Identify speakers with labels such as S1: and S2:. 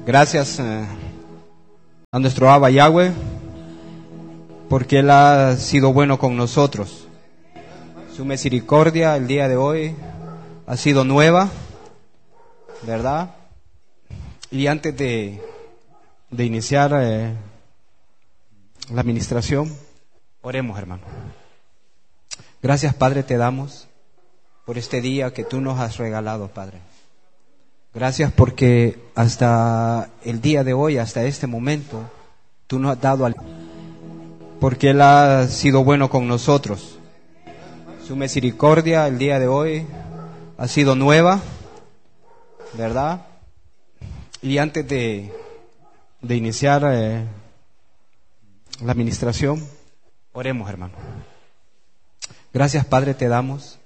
S1: Gracias a nuestro Abba Yahweh, porque Él ha sido bueno con nosotros. Su misericordia el día de hoy ha sido nueva, ¿verdad? Y antes de iniciar la administración, oremos, hermano. Gracias, Padre, te damos por este día que tú nos has regalado, Padre. Gracias porque hasta el día de hoy, hasta este momento, tú nos has dado porque Él ha sido bueno con nosotros. Su misericordia el día de hoy ha sido nueva, ¿verdad? Y antes de iniciar la administración, oremos, hermano. Gracias, Padre, te damos